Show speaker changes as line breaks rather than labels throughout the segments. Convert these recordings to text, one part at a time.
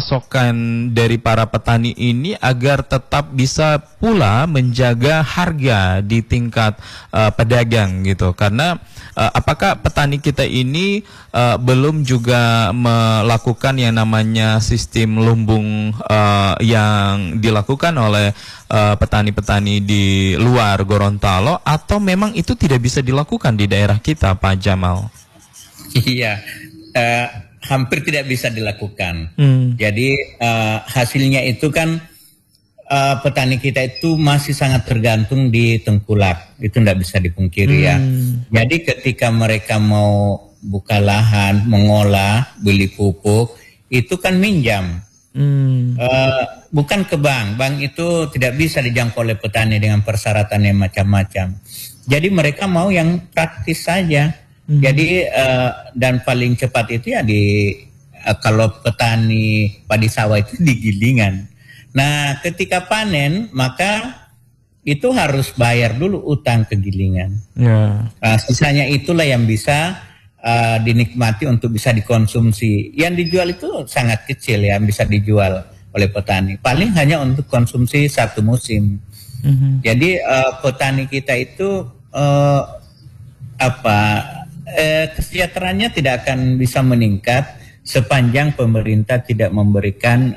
pasokan dari para petani ini agar tetap bisa pula menjaga harga di tingkat pedagang gitu. Karena apakah petani kita ini belum juga melakukan yang namanya sistem lumbung yang dilakukan oleh petani-petani di luar Gorontalo, atau memang itu tidak bisa dilakukan di daerah kita, Pak Jamal?
Iya, hampir tidak bisa dilakukan. Jadi hasilnya itu kan petani kita itu masih sangat tergantung di tengkulak, itu tidak bisa dipungkiri ya. Jadi ketika mereka mau buka lahan, mengolah, beli pupuk, itu kan minjam. Bukan ke bank itu tidak bisa dijangkau oleh petani dengan persyaratan yang macam-macam. Jadi mereka mau yang praktis saja. Jadi dan paling cepat itu ya kalau petani padi sawah itu di gilingan. Nah, ketika panen maka itu harus bayar dulu utang ke gilingan. Sisanya itulah yang bisa dinikmati untuk bisa dikonsumsi. Yang dijual itu sangat kecil ya, bisa dijual oleh petani. Paling hanya untuk konsumsi satu musim. Jadi petani kita itu kesejahteraannya tidak akan bisa meningkat sepanjang pemerintah tidak memberikan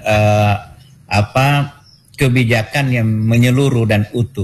kebijakan yang menyeluruh dan utuh.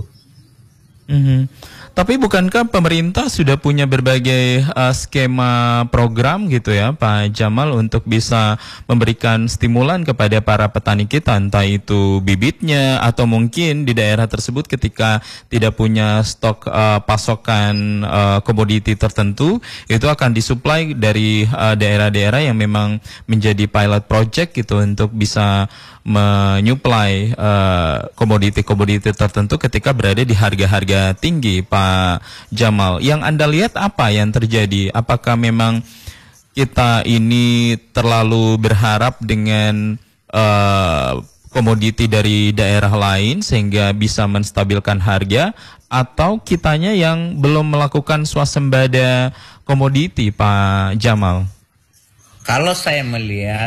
Tapi bukankah pemerintah sudah punya berbagai skema program gitu ya, Pak Jamal, untuk bisa memberikan stimulan kepada para petani kita, entah itu bibitnya atau mungkin di daerah tersebut ketika tidak punya stok pasokan komoditi tertentu, itu akan disuplai dari daerah-daerah yang memang menjadi pilot project gitu untuk bisa menyuplai komoditi-komoditi tertentu ketika berada di harga-harga tinggi, Pak Jamal. Yang Anda lihat apa yang terjadi? Apakah memang kita ini terlalu berharap dengan komoditi dari daerah lain sehingga bisa menstabilkan harga, atau kitanya yang belum melakukan swasembada komoditi, Pak Jamal?
Kalau saya melihat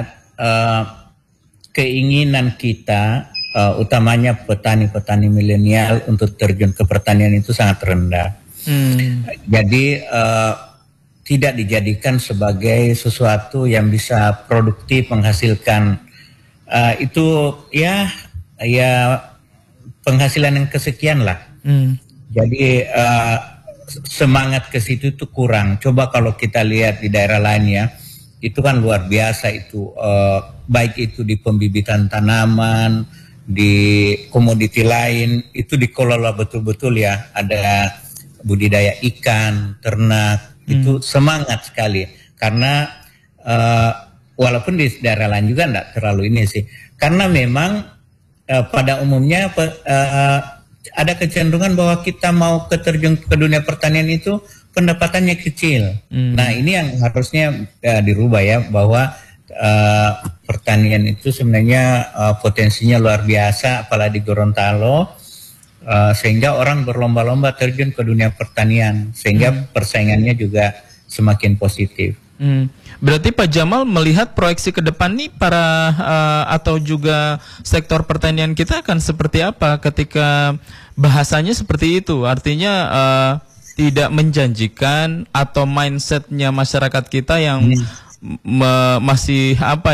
keinginan kita, utamanya petani-petani milenial untuk terjun ke pertanian itu sangat rendah. Jadi tidak dijadikan sebagai sesuatu yang bisa produktif menghasilkan itu ya penghasilan yang kesekian lah. Jadi semangat ke situ itu kurang. Coba kalau kita lihat di daerah lain ya, itu kan luar biasa itu. Baik itu di pembibitan tanaman, di komoditi lain, itu dikelola betul-betul ya. Ada budidaya ikan, ternak, itu semangat sekali. Karena walaupun di daerah lain juga enggak terlalu ini sih. Karena memang pada umumnya ada kecenderungan bahwa kita mau terjun ke dunia pertanian itu pendapatannya kecil. Nah, ini yang harusnya dirubah ya, bahwa pertanian itu sebenarnya potensinya luar biasa, apalagi di Gorontalo, sehingga orang berlomba-lomba terjun ke dunia pertanian, sehingga persaingannya juga semakin positif.
Berarti Pak Jamal melihat proyeksi ke depan nih para atau juga sektor pertanian kita akan seperti apa ketika bahasanya seperti itu, artinya tidak menjanjikan, atau mindsetnya masyarakat kita yang masih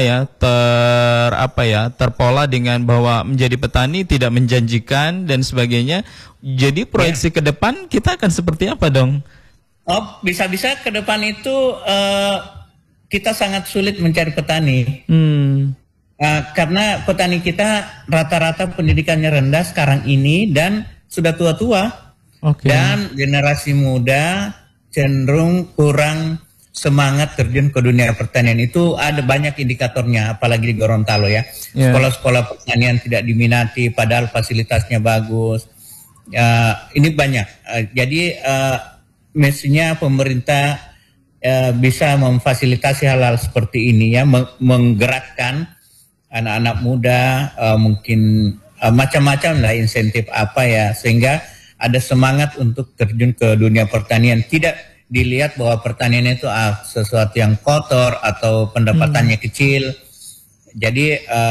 terpola dengan bahwa menjadi petani tidak menjanjikan dan sebagainya. Jadi proyeksi ke depan kita akan seperti apa dong?
Oh, bisa-bisa ke depan itu kita sangat sulit mencari petani. Karena petani kita rata-rata pendidikannya rendah sekarang ini dan sudah tua-tua. Dan generasi muda cenderung kurang semangat terjun ke dunia pertanian. Itu ada banyak indikatornya, apalagi di Gorontalo ya. Sekolah-sekolah pertanian tidak diminati padahal fasilitasnya bagus. Ini banyak. Jadi mestinya pemerintah bisa memfasilitasi hal-hal seperti ini ya, menggerakkan anak-anak muda, mungkin macam-macam lah insentif apa ya, sehingga ada semangat untuk terjun ke dunia pertanian. Tidak dilihat bahwa pertanian itu sesuatu yang kotor atau pendapatannya kecil. Jadi